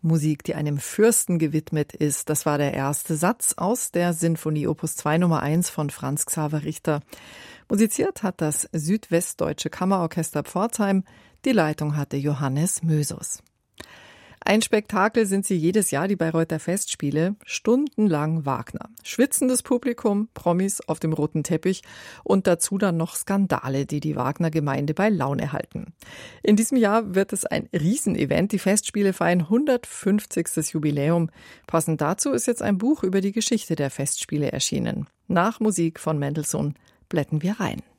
Musik, die einem Fürsten gewidmet ist. Das war der erste Satz aus der Sinfonie Opus 2 Nummer 1 von Franz Xaver Richter. Musiziert hat das Südwestdeutsche Kammerorchester Pforzheim. Die Leitung hatte Johannes Mösus. Ein Spektakel sind sie jedes Jahr, die Bayreuther Festspiele. Stundenlang Wagner. Schwitzendes Publikum, Promis auf dem roten Teppich und dazu dann noch Skandale, die die Wagner-Gemeinde bei Laune halten. In diesem Jahr wird es ein Riesenevent. Die Festspiele feiern 150. Jubiläum. Passend dazu ist jetzt ein Buch über die Geschichte der Festspiele erschienen. Nach Musik von Mendelssohn blättern wir rein.